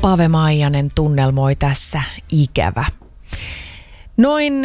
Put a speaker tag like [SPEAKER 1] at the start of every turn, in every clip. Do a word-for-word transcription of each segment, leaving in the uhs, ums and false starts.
[SPEAKER 1] Pave Maijanen tunnelmoi tässä Ikävä. Noin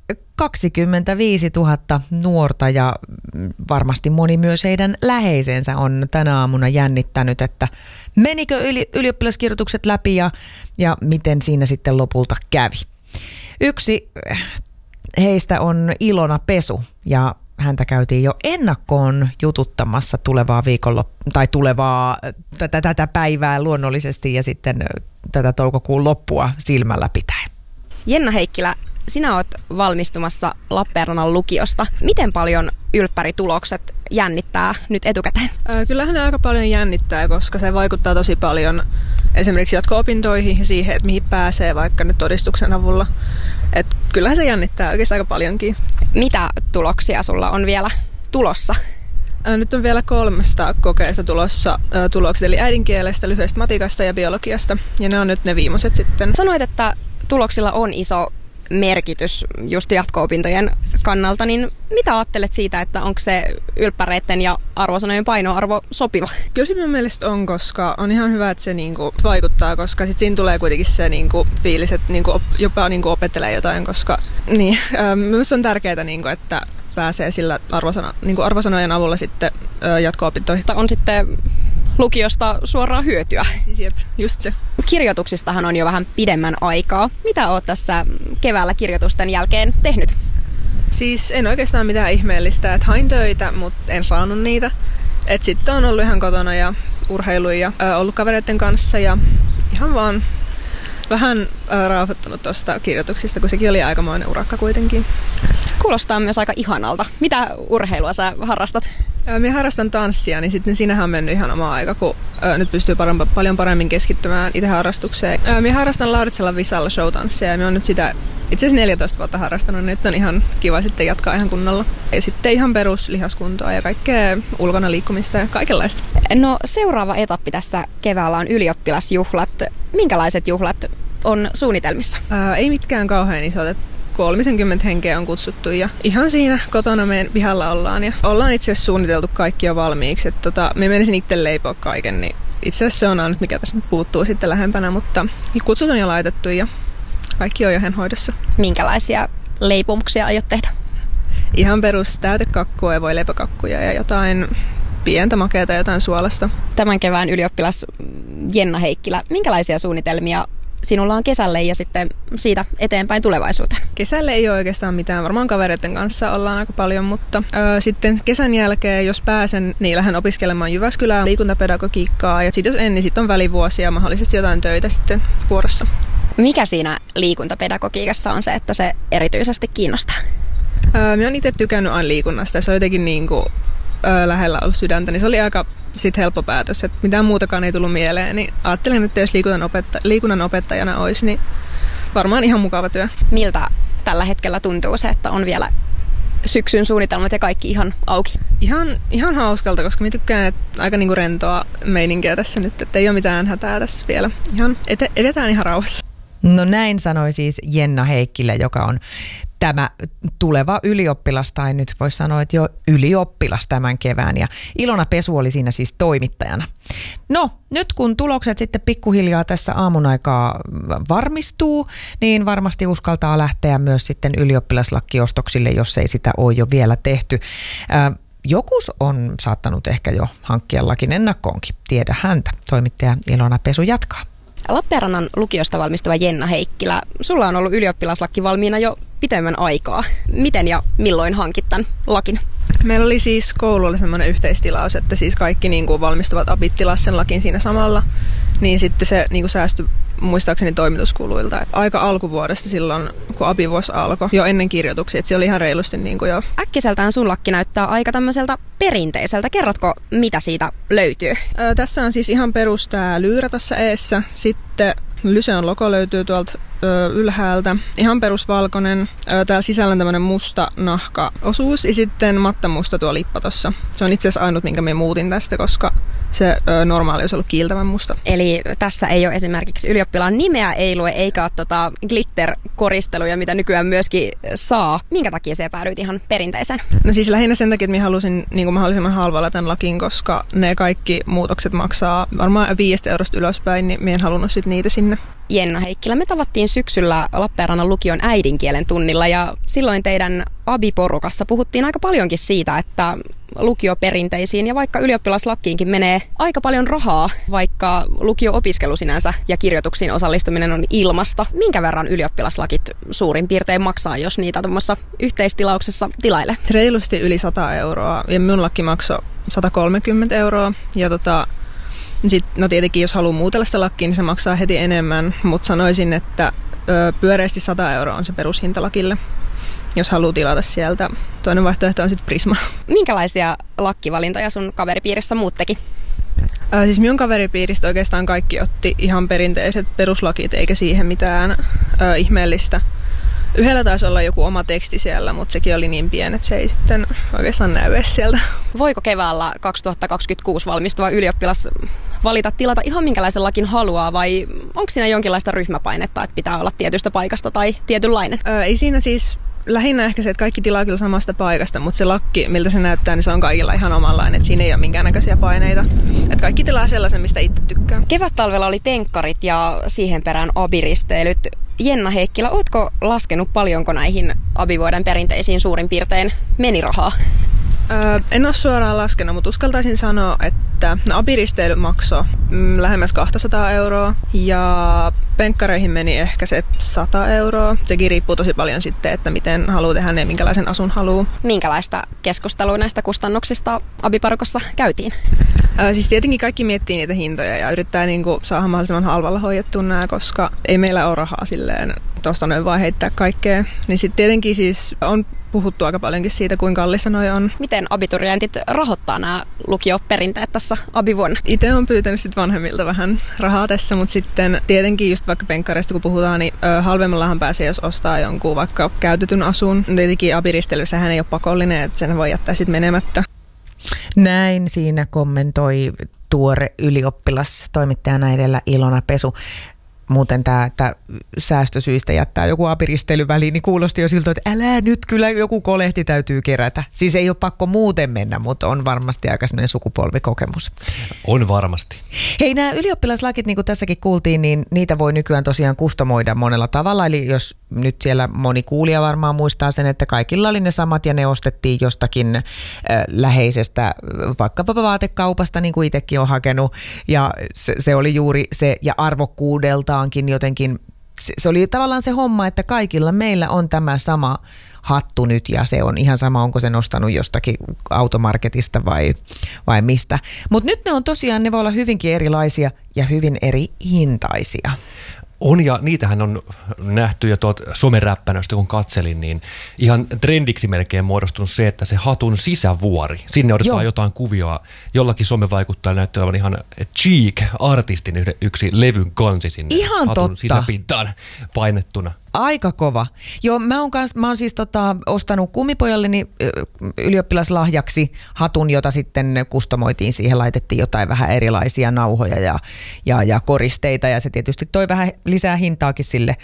[SPEAKER 1] kaksikymmentäviisituhatta nuorta ja varmasti moni myös heidän läheisensä on tänä aamuna jännittänyt, että menikö yli, ylioppilaskirjoitukset läpi ja, ja miten siinä sitten lopulta kävi. Yksi heistä on Ilona Pesu ja häntä käytiin jo ennakkoon jututtamassa tulevaa viikonlop- tai tulevaa tätä, tätä päivää luonnollisesti ja sitten tätä toukokuun loppua silmällä pitäen.
[SPEAKER 2] Jenna Heikkilä, sinä olet valmistumassa Lappeenrannan lukiosta. Miten paljon ylppäritulokset jännittää nyt etukäteen?
[SPEAKER 3] Kyllähän ne aika paljon jännittää, koska se vaikuttaa tosi paljon esimerkiksi jatko-opintoihin ja siihen, että mihin pääsee vaikka nyt todistuksen avulla. Et kyllähän se jännittää oikeastaan aika paljonkin.
[SPEAKER 2] Mitä tuloksia sulla on vielä tulossa?
[SPEAKER 3] Nyt on vielä kolmesta kokeesta tulossa tulokset, eli äidinkielestä, lyhyestä matikasta ja biologiasta. Ja ne on nyt ne viimeiset sitten.
[SPEAKER 2] Sanoit, että tuloksilla on iso merkitys just jatko-opintojen kannalta, niin mitä ajattelet siitä, että onko se ylppäreiden ja arvosanojen painoarvo sopiva? Kyllä
[SPEAKER 3] se minun mielestä on, koska on ihan hyvä, että se niinku vaikuttaa, koska sit siinä tulee kuitenkin se niinku fiilis, että niinku jopa niinku opettelee jotain, koska niin, ähm, minusta on tärkeää, niinku, että pääsee sillä arvosana, niinku arvosanojen avulla sitten äh, jatko-opintoihin.
[SPEAKER 2] On sitten lukiosta suoraan hyötyä.
[SPEAKER 3] Siis jep, just se.
[SPEAKER 2] Kirjoituksistahan on jo vähän pidemmän aikaa. Mitä olet tässä keväällä kirjoitusten jälkeen tehnyt?
[SPEAKER 3] Siis en oikeastaan mitään ihmeellistä, että hain töitä, mutta en saanut niitä. Et sitten on ollut ihan kotona ja urheiluja ja äh, ollut kavereiden kanssa ja ihan vaan vähän äh, rauhoittunut tuosta kirjoituksista, kun sekin oli aikamoinen urakka kuitenkin.
[SPEAKER 2] Kuulostaa myös aika ihanalta. Mitä urheilua sä harrastat?
[SPEAKER 3] Minä harrastan tanssia, niin sitten siinähän on mennyt ihan oma aika, kun ää, nyt pystyy parempa, paljon paremmin keskittymään itse harrastukseen. Ää, minä harrastan Lauritsella Visalla showtanssia ja minä olen nyt sitä itse asiassa neljätoista vuotta harrastanut, niin nyt on ihan kiva sitten jatkaa ihan kunnolla. Ja sitten ihan peruslihaskuntoa ja kaikkea ulkona liikkumista ja kaikenlaista.
[SPEAKER 2] No seuraava etappi tässä keväällä on ylioppilasjuhlat. Minkälaiset juhlat on suunnitelmissa?
[SPEAKER 3] Ää, ei mitkään kauhean isot. kolmekymmentä henkeä on kutsuttu ja ihan siinä kotona meidän pihalla ollaan. Ja ollaan itse asiassa suunniteltu kaikki jo valmiiksi. Et tota, me menisin itse leipoa kaiken, niin itse asiassa se on ainut, mikä tässä nyt puuttuu sitten lähempänä. Mutta kutsut on jo laitettu ja kaikki on jo hoidossa.
[SPEAKER 2] Minkälaisia leipomuksia aiot tehdä?
[SPEAKER 3] Ihan perus täytekakkua ja voileipäkakkuja ja jotain pientä makeata ja jotain suolasta.
[SPEAKER 2] Tämän kevään ylioppilas Jenna Heikkilä, minkälaisia suunnitelmia sinulla on kesälle ja sitten siitä eteenpäin tulevaisuuteen?
[SPEAKER 3] Kesälle ei ole oikeastaan mitään. Varmaan kavereiden kanssa ollaan aika paljon, mutta ö, sitten kesän jälkeen, jos pääsen, niin lähden opiskelemaan Jyväskylään liikuntapedagogiikkaa. Ja sitten jos en, niin sitten on välivuosia ja mahdollisesti jotain töitä sitten vuorossa.
[SPEAKER 2] Mikä siinä liikuntapedagogiikassa on se, että se erityisesti kiinnostaa?
[SPEAKER 3] Ö, minä olen itse tykännyt aina liikunnasta ja se on jotenkin niin kuin, ö, lähellä ollut sydäntä, niin se oli aika sitten helppo päätös, että mitään muutakaan ei tullut mieleen, niin ajattelin, että jos liikunnan, opetta- liikunnan opettajana olisi, niin varmaan ihan mukava työ.
[SPEAKER 2] Miltä tällä hetkellä tuntuu se, että on vielä syksyn suunnitelmat ja kaikki ihan auki?
[SPEAKER 3] Ihan, ihan hauskalta, koska minä tykkään, että aika niinku rentoa meininkiä tässä nyt, että ei ole mitään hätää tässä vielä. Ihan ete- edetään ihan rauhassa.
[SPEAKER 1] No näin sanoi siis Jenna Heikkilä, joka on tämä tuleva ylioppilas, tai nyt voisi sanoa, että jo ylioppilas tämän kevään. Ja Ilona Pesu oli siinä siis toimittajana. No, nyt kun tulokset sitten pikkuhiljaa tässä aamun aikaa varmistuu, niin varmasti uskaltaa lähteä myös sitten ylioppilaslakkiostoksille, jos ei sitä ole jo vielä tehty. Ää, Jokus on saattanut ehkä jo hankkia lakin ennakkoonkin. Tiedä häntä. Toimittaja Ilona Pesu jatkaa.
[SPEAKER 2] Lappeenrannan lukiosta valmistuva Jenna Heikkilä, sulla on ollut ylioppilaslaki valmiina jo pitemmän aikaa. Miten ja milloin hankit tämän lakin?
[SPEAKER 3] Meillä oli siis koululla semmoinen yhteistilaus, että siis kaikki niin kuin valmistuvat apit tilasivat sen lakin siinä samalla, niin sitten se niin kuin säästyi muistaakseni toimituskuluilta. Aika alkuvuodesta silloin, kun abivuosi alkoi, jo ennen kirjoituksia, että se oli ihan reilusti niin kuin jo.
[SPEAKER 2] Äkkiseltään sun lakki näyttää aika tämmöiseltä perinteiseltä. Kerrotko, mitä siitä löytyy?
[SPEAKER 3] Öö, tässä on siis ihan perus tää lyyrä tässä eessä, sitten Lyseon logo löytyy tuolta ö, ylhäältä. Ihan perusvalkoinen. Ö, täällä sisällä on tämmönen musta nahkaosuus ja sitten mattamusta tuo lippa tossa. Se on itse asiassa ainut, minkä me muutin tästä, koska se ö, normaali olisi ollut kiiltävän musta.
[SPEAKER 2] Eli tässä ei ole esimerkiksi ylioppilaan nimeä ei lue, eikä ole tota glitter-koristeluja, mitä nykyään myöskin saa. Minkä takia se päädyit ihan perinteiseen?
[SPEAKER 3] No siis lähinnä sen takia, että minä halusin niin kuin mahdollisimman halvalla tämän lakin, koska ne kaikki muutokset maksaa varmaan viidestä eurosta ylöspäin, niin minä en halunnut sit niitä sinne.
[SPEAKER 2] Jenna Heikkilä, me tavattiin syksyllä Lappeenrannan lukion äidinkielen tunnilla ja silloin teidän abiporukassa puhuttiin aika paljonkin siitä, että lukioperinteisiin ja vaikka ylioppilaslakkiinkin menee aika paljon rahaa, vaikka lukio-opiskelu sinänsä ja kirjoituksiin osallistuminen on ilmasta. Minkä verran ylioppilaslakit suurin piirtein maksaa, jos niitä tuommoissa yhteistilauksessa tilailee?
[SPEAKER 3] Reilusti yli sata euroa ja minun lakki maksoi sata kolmekymmentä euroa ja tota, sit, no tietenkin jos haluaa muutella sitä lakkiin, niin se maksaa heti enemmän, mutta sanoisin, että ö, pyöreästi sata euroa on se perushinta lakille, jos haluaa tilata sieltä. Toinen vaihtoehto on sitten Prisma.
[SPEAKER 2] Minkälaisia lakkivalintoja sun kaveripiirissä muut teki?
[SPEAKER 3] Ää, siis minun kaveripiiristä oikeastaan kaikki otti ihan perinteiset peruslakit, eikä siihen mitään ää, ihmeellistä. Yhdellä taisi olla joku oma teksti siellä, mutta sekin oli niin pieni, että se ei sitten oikeastaan näy edes sieltä.
[SPEAKER 2] Voiko keväällä kaksituhattakaksikymmentäkuusi valmistuva ylioppilas valita tilata ihan minkälaisen lakin haluaa vai onko siinä jonkinlaista ryhmäpainetta, että pitää olla tietystä paikasta tai tietynlainen?
[SPEAKER 3] Ää, ei siinä siis lähinnä ehkä se, että kaikki tilaa kyllä samasta paikasta, mutta se lakki, miltä se näyttää, niin se on kaikilla ihan omanlainen, että siinä ei ole minkäännäköisiä paineita. Että kaikki tilaa sellaisen, mistä itse tykkää.
[SPEAKER 2] Kevät-talvella oli penkkarit ja siihen perään abiristeilyt. Jenna Heikkilä, ootko laskenut paljonko näihin abivuoden perinteisiin suurin piirtein meni rahaa?
[SPEAKER 3] Öö, en ole suoraan laskenut, mutta uskaltaisin sanoa, että no, abiristeily maksoi mm, lähemmäs kaksisataa euroa ja penkkareihin meni ehkä se sata euroa. Sekin riippuu tosi paljon sitten, että miten haluaa tehdä ne, minkälaisen asun haluaa.
[SPEAKER 2] Minkälaista keskustelua näistä kustannuksista abiparukossa käytiin?
[SPEAKER 3] Öö, siis tietenkin kaikki miettii niitä hintoja ja yrittää niinku saada mahdollisimman halvalla hoidettua nämä, koska ei meillä ole rahaa silleen tuosta noin vaan heittää kaikkea. Niin sitten tietenkin siis on puhuttu aika paljonkin siitä, kuinka kallista noi on.
[SPEAKER 2] Miten abiturientit rahoittaa nämä lukioperinteet tässä abivuonna?
[SPEAKER 3] Itse olen pyytänyt sit vanhemmilta vähän rahaa tässä, mutta sitten tietenkin just vaikka penkkareista kun puhutaan, niin ö, halvemmallahan pääsee, jos ostaa jonkun vaikka käytetyn asun. Tietenkin abiristelysähän ei ole pakollinen, että sen voi jättää sitten menemättä.
[SPEAKER 1] Näin siinä kommentoi tuore ylioppilas toimittajana edellä Ilona Pesu. Muuten tämä, tämä säästösyistä jättää joku abiristely väliin, niin kuulosti jo siltä, että älä nyt, kyllä joku kolehti täytyy kerätä. Siis ei ole pakko muuten mennä, mutta on varmasti aika sellainen sukupolvikokemus.
[SPEAKER 4] On varmasti.
[SPEAKER 1] Hei, nämä ylioppilaslakit, niin kuin tässäkin kuultiin, niin niitä voi nykyään tosiaan kustomoida monella tavalla. Eli jos nyt siellä moni kuulija varmaan muistaa sen, että kaikilla oli ne samat ja ne ostettiin jostakin äh, läheisestä, vaikkapa vaatekaupasta, niin kuin itsekin on hakenut. Ja se, se oli juuri se, ja arvokkuudelta jotenkin, se oli tavallaan se homma, että kaikilla meillä on tämä sama hattu nyt ja se on ihan sama, onko se nostanut jostakin automarketista vai, vai mistä. Mutta nyt ne on tosiaan, ne voi olla hyvinkin erilaisia ja hyvin eri hintaisia.
[SPEAKER 4] On ja niitähän on nähty jo tuolta someräppänöstä, kun katselin, niin ihan trendiksi melkein muodostunut se, että se hatun sisävuori, sinne odotetaan jotain kuvioa, jollakin somevaikuttaja näyttää olevan ihan Cheek-artistin yksi levyn kansi sinne
[SPEAKER 1] ihan
[SPEAKER 4] hatun
[SPEAKER 1] totta.
[SPEAKER 4] Sisäpintaan painettuna.
[SPEAKER 1] Aika kova. Joo, mä oon, kans, mä oon siis tota, ostanut kummipojalleni ylioppilaslahjaksi hatun, jota sitten kustomoitiin. Siihen laitettiin jotain vähän erilaisia nauhoja ja, ja, ja koristeita ja se tietysti toi vähän lisää hintaakin sille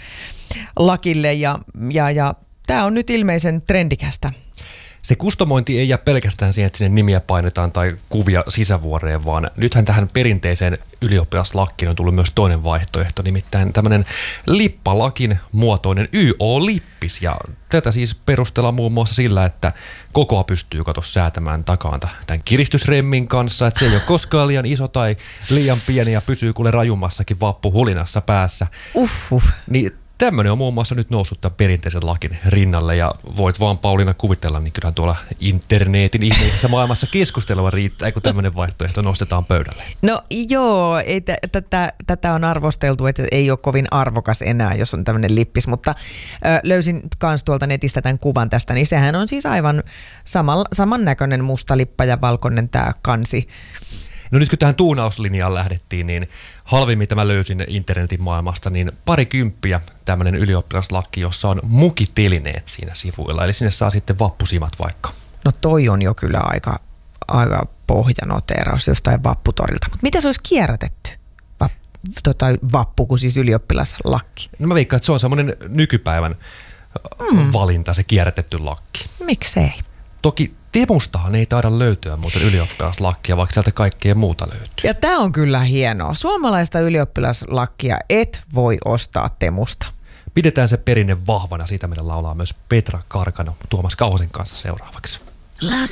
[SPEAKER 1] lakille ja, ja, ja tää on nyt ilmeisen trendikästä.
[SPEAKER 4] Se kustomointi ei jää pelkästään siihen, että sinne nimiä painetaan tai kuvia sisävuoreen, vaan nythän tähän perinteiseen ylioppilaslakkiin on tullut myös toinen vaihtoehto, nimittäin tämmöinen lippalakin muotoinen Y O-lippis. Ja tätä siis perustellaan muun muassa sillä, että kokoa pystyy kato säätämään takaan tämän kiristysremmin kanssa, että se ei ole koskaan liian iso tai liian pieni ja pysyy kuule rajummassakin vappuhulinassa päässä.
[SPEAKER 1] Uff.
[SPEAKER 4] Niin tämmöinen on muun muassa nyt noussut tämän perinteisen lakin rinnalle ja voit vaan Pauliina kuvitella, niin kyllähän tuolla internetin ihmeisessä maailmassa keskustelua riittää, kun tämmöinen vaihtoehto nostetaan pöydälle.
[SPEAKER 1] No joo, ei t- tätä, tätä on arvosteltu, että ei ole kovin arvokas enää, jos on tämmöinen lippis, mutta ö, löysin kans tuolta netistä tämän kuvan tästä, niin sehän on siis aivan saman, samannäköinen musta lippa ja valkoinen tämä kansi.
[SPEAKER 4] No nyt kun tähän tuunauslinjaan lähdettiin, niin halvimmin tämä löysin internetin maailmasta, niin pari kymppiä tämmöinen ylioppilaslakki, jossa on mukitelineet siinä sivuilla. Eli sinne saa sitten vappusimat vaikka.
[SPEAKER 1] No toi on jo kyllä aika, aika pohjanoteeraus jostain vapputorilta. Mutta mitä se olisi kierrätetty? Vapp, tota, vappu, kun siis ylioppilaslakki.
[SPEAKER 4] No mä veikkaan, että se on semmoinen nykypäivän mm. valinta, se kierrätetty lakki.
[SPEAKER 1] Miksei?
[SPEAKER 4] Toki Temustahan ei taida löytyä muuten ylioppilaslakkia, vaikka sieltä kaikkea muuta löytyy.
[SPEAKER 1] Ja tämä on kyllä hienoa. Suomalaista ylioppilaslakkia et voi ostaa Temusta.
[SPEAKER 4] Pidetään se perinne vahvana, siitä meidän laulaa myös Petra Karkano Tuomas Kauhasen kanssa seuraavaksi.